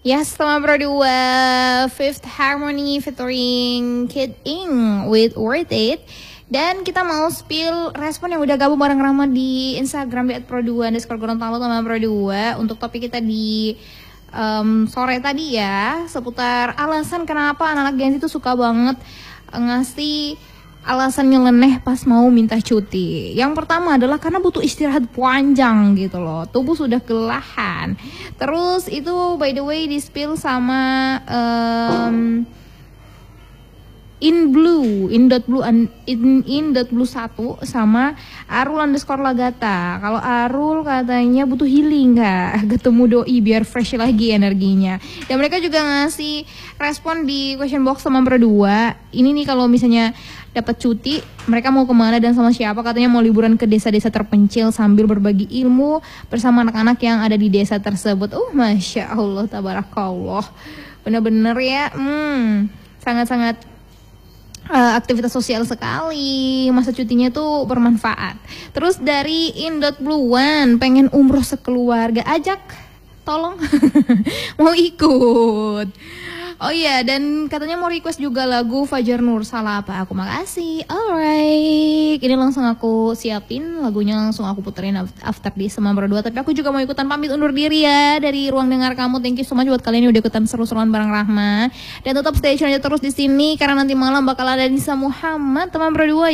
Yes, teman berdua, Fifth Harmony featuring Kid Ing with Worth It. Dan kita mau spill respon yang udah gabung bareng Rama di Instagram @pro2_Gorontalo teman berdua untuk topik kita di sore tadi ya, seputar alasan kenapa anak-anak Gen Z itu suka banget ngasih alasan nyeleneh pas mau minta cuti. Yang pertama adalah karena butuh istirahat panjang gitu loh, tubuh sudah kelelahan. Terus itu by the way di spill sama in blue 1 sama Arul_Lagata. Kalau Arul katanya butuh healing kak, ketemu doi biar fresh lagi energinya. Dan mereka juga ngasih respon di question box sama berdua. Ini nih kalau misalnya dapat cuti, mereka mau kemana dan sama siapa? Katanya mau liburan ke desa-desa terpencil sambil berbagi ilmu bersama anak-anak yang ada di desa tersebut. Masya Allah, tabarakallah. Bener-bener ya, sangat-sangat aktivitas sosial sekali, masa cutinya tuh bermanfaat. Terus dari in.blue1 pengen umroh sekeluarga, ajak tolong mau ikut. Oh iya, dan katanya mau request juga lagu Fajar Nur, salah apa aku, makasih. Alright, ini langsung aku siapin lagunya, langsung aku puterin after this sama berdua. Tapi aku juga mau ikutan pamit undur diri ya dari ruang dengar kamu. Thank you so much buat kalian yang udah ikutan seru-seruan bareng Rahma. Dan tetap stay tune aja terus di sini karena nanti malam bakal ada Nisa Muhammad teman berdua.